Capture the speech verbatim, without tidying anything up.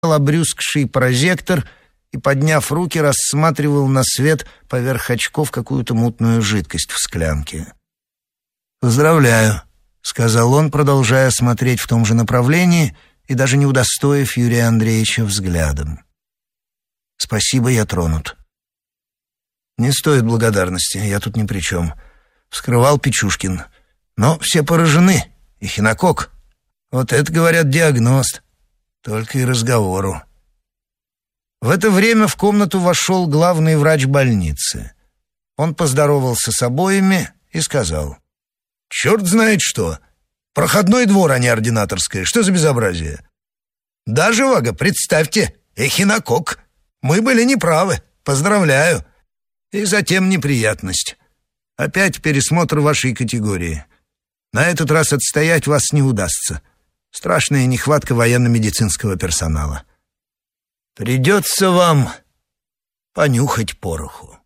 обрюзгший прожектор и, подняв руки, рассматривал на свет поверх очков какую-то мутную жидкость в склянке. «Поздравляю», — сказал он, продолжая смотреть в том же направлении и даже не удостоив Юрия Андреевича взглядом. «Спасибо, я тронут». «Не стоит благодарности, я тут ни при чем. Вскрывал Печушкин. Но все поражены. И хинокок. Вот это, говорят, диагност. Только и разговору». В это время в комнату вошел главный врач больницы. Он поздоровался с обоими и сказал: «Черт знает что! Проходной двор, а не ординаторская. Что за безобразие? Да, живаго, представьте, эхинокок. Мы были неправы. Поздравляю. И затем неприятность. Опять пересмотр вашей категории. На этот раз отстоять вас не удастся. Страшная нехватка военно-медицинского персонала. Придется вам понюхать пороху».